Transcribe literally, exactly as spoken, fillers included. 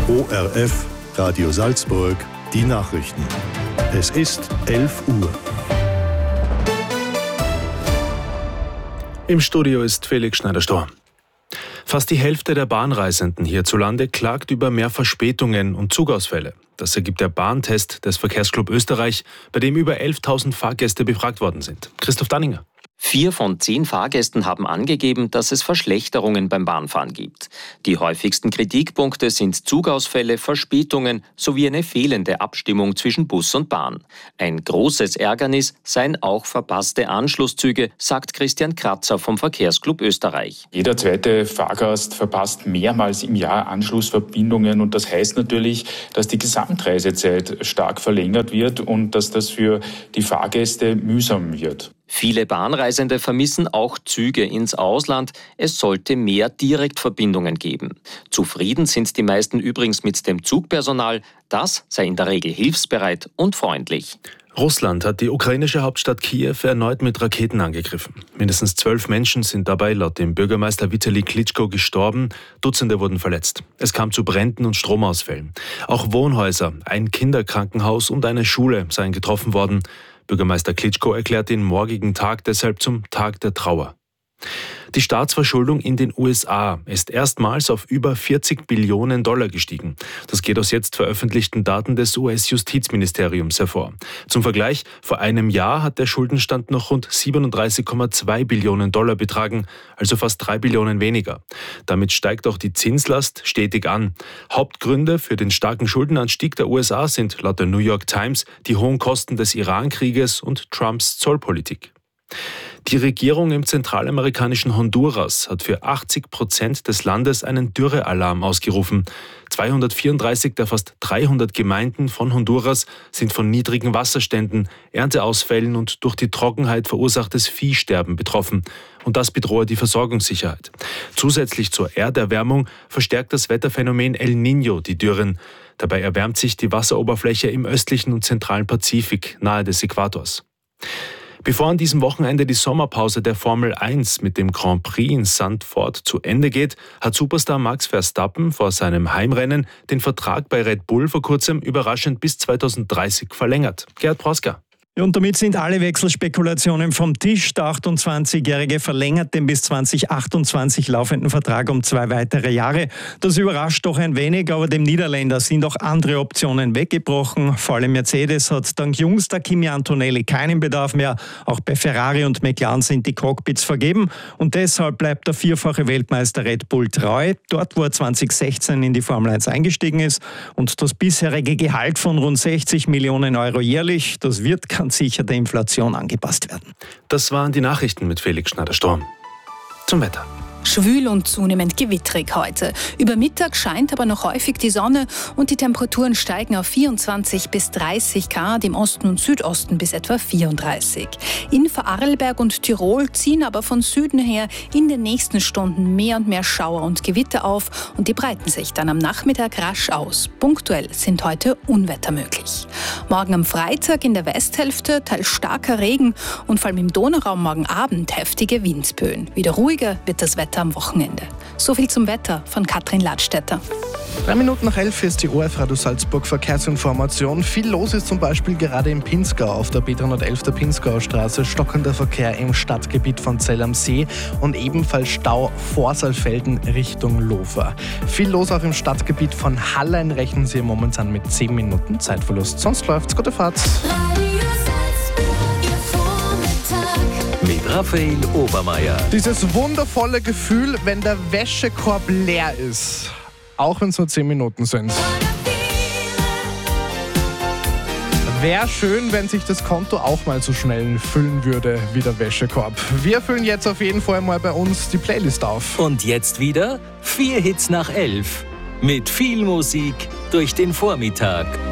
O R F, Radio Salzburg, die Nachrichten. Es ist elf Uhr. Im Studio ist Felix Schneider-Stor. Fast die Hälfte der Bahnreisenden hierzulande klagt über mehr Verspätungen und Zugausfälle. Das ergibt der Bahntest des Verkehrsclub Österreich, bei dem über elftausend Fahrgäste befragt worden sind. Christoph Danninger. Vier von zehn Fahrgästen haben angegeben, dass es Verschlechterungen beim Bahnfahren gibt. Die häufigsten Kritikpunkte sind Zugausfälle, Verspätungen sowie eine fehlende Abstimmung zwischen Bus und Bahn. Ein großes Ärgernis seien auch verpasste Anschlusszüge, sagt Christian Kratzer vom Verkehrsclub Österreich. Jeder zweite Fahrgast verpasst mehrmals im Jahr Anschlussverbindungen und das heißt natürlich, dass die Gesamtreisezeit stark verlängert wird und dass das für die Fahrgäste mühsam wird. Viele Bahnreisende vermissen auch Züge ins Ausland. Es sollte mehr Direktverbindungen geben. Zufrieden sind die meisten übrigens mit dem Zugpersonal. Das sei in der Regel hilfsbereit und freundlich. Russland hat die ukrainische Hauptstadt Kiew erneut mit Raketen angegriffen. Mindestens zwölf Menschen sind dabei laut dem Bürgermeister Vitali Klitschko gestorben. Dutzende wurden verletzt. Es kam zu Bränden und Stromausfällen. Auch Wohnhäuser, ein Kinderkrankenhaus und eine Schule seien getroffen worden. Bürgermeister Klitschko erklärt den morgigen Tag deshalb zum Tag der Trauer. Die Staatsverschuldung in den U S A ist erstmals auf über vierzig Billionen Dollar gestiegen. Das geht aus jetzt veröffentlichten Daten des U S-Justizministeriums hervor. Zum Vergleich, vor einem Jahr hat der Schuldenstand noch rund siebenunddreißig Komma zwei Billionen Dollar betragen, also fast drei Billionen weniger. Damit steigt auch die Zinslast stetig an. Hauptgründe für den starken Schuldenanstieg der U S A sind laut der New York Times die hohen Kosten des Iran-Krieges und Trumps Zollpolitik. Die Regierung im zentralamerikanischen Honduras hat für achtzig Prozent des Landes einen Dürrealarm ausgerufen. zweihundertvierunddreißig der fast dreihundert Gemeinden von Honduras sind von niedrigen Wasserständen, Ernteausfällen und durch die Trockenheit verursachtes Viehsterben betroffen. Und das bedrohe die Versorgungssicherheit. Zusätzlich zur Erderwärmung verstärkt das Wetterphänomen El Niño die Dürren. Dabei erwärmt sich die Wasseroberfläche im östlichen und zentralen Pazifik nahe des Äquators. Bevor an diesem Wochenende die Sommerpause der Formel eins mit dem Grand Prix in Zandvoort zu Ende geht, hat Superstar Max Verstappen vor seinem Heimrennen den Vertrag bei Red Bull vor kurzem überraschend bis zweitausenddreißig verlängert. Gerhard Proska. Und damit sind alle Wechselspekulationen vom Tisch. Der achtundzwanzigjährige verlängert den bis zweitausendachtundzwanzig laufenden Vertrag um zwei weitere Jahre. Das überrascht doch ein wenig, aber dem Niederländer sind auch andere Optionen weggebrochen. Vor allem Mercedes hat dank jüngster Kimi Antonelli keinen Bedarf mehr. Auch bei Ferrari und McLaren sind die Cockpits vergeben. Und deshalb bleibt der vierfache Weltmeister Red Bull treu. Dort, wo er zweitausendsechzehn in die Formel eins eingestiegen ist. Und das bisherige Gehalt von rund sechzig Millionen Euro jährlich, das wird ganz sicher der Inflation angepasst werden. Das waren die Nachrichten mit Felix Schneider-Stor. Zum Wetter. Schwül und zunehmend gewitterig heute. Über Mittag scheint aber noch häufig die Sonne und die Temperaturen steigen auf vierundzwanzig bis dreißig Grad, im Osten und Südosten bis etwa vierunddreißig. In Vorarlberg und Tirol ziehen aber von Süden her in den nächsten Stunden mehr und mehr Schauer und Gewitter auf und die breiten sich dann am Nachmittag rasch aus. Punktuell sind heute Unwetter möglich. Morgen am Freitag in der Westhälfte teils starker Regen und vor allem im Donauraum morgen Abend heftige Windböen. Wieder ruhiger wird das Wetter am Wochenende. So viel zum Wetter von Katrin Ladstätter. Drei Minuten nach elf ist die O R F Radio Salzburg Verkehrsinformation. Viel los ist zum Beispiel gerade in Pinzgau auf der B dreihundertelf der Pinzgauer Straße, stockender Verkehr im Stadtgebiet von Zell am See und ebenfalls Stau vor Saalfelden Richtung Lofer. Viel los auch im Stadtgebiet von Hallein, rechnen Sie momentan mit zehn Minuten Zeitverlust. Sonst läuft's. Gute Fahrt. Mit Raphael Obermeier. Dieses wundervolle Gefühl, wenn der Wäschekorb leer ist. Auch wenn es nur zehn Minuten sind. Wäre schön, wenn sich das Konto auch mal so schnell füllen würde wie der Wäschekorb. Wir füllen jetzt auf jeden Fall mal bei uns die Playlist auf. Und jetzt wieder vier Hits nach elf. Mit viel Musik durch den Vormittag.